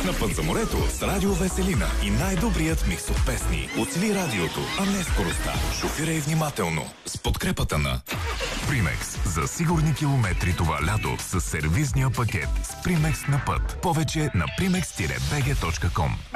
На път за морето с Радио Веселина и най-добрият микс от песни. Оцели радиото, а не скоростта. Шофирай внимателно с подкрепата на Примекс. За сигурни километри това лято с сервизния пакет с Примекс на път. Повече на primex-bg.com.